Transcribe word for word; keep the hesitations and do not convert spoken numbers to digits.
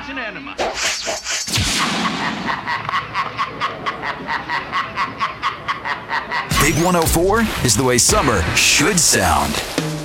not an enema. Big one oh four is the way summer should sound.